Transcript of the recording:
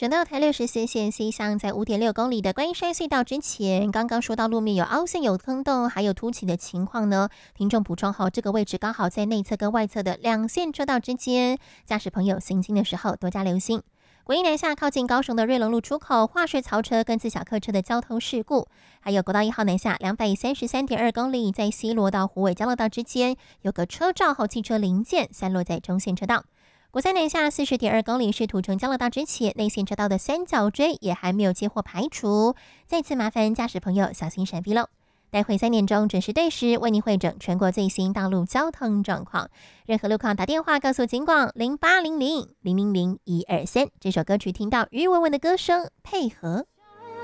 省道台64线西向在5.6公里的观音山隧道之前，刚刚说到路面有凹陷、有坑洞，还有凸起的情况呢。听众补充后，这个位置刚好在内侧跟外侧的两线车道之间，驾驶朋友行经的时候多加留心。国一南下靠近高雄的瑞隆路出口，化水槽车跟自小客车的交通事故，还有国道1号南下233.2公里，在西螺到虎尾交流道之间，有个车罩后汽车零件散落在中线车道。国三南下40.2公里是土城交流道之前，内线车道的三角锥也还没有接获排除，再次麻烦驾驶朋友小心闪避喽。待会3点钟准时对时为您汇整全国最新道路交通状况。任何路况打电话告诉警广0800000123。这首歌曲听到于文文的歌声配合。